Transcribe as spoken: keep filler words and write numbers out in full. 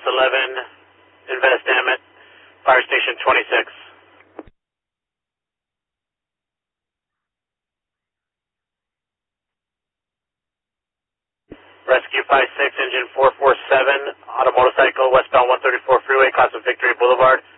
eleven in Venice Dammit, Fire Station twenty-six. Rescue five six, engine four four seven, auto motorcycle, westbound one thirty-four freeway, crossing Victory Boulevard.